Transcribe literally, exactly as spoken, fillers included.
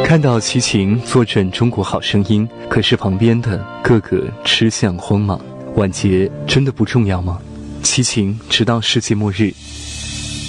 看到齐秦坐镇中国好声音，可是旁边的个个吃相慌忙。晚节真的不重要吗？齐秦直到世界末日，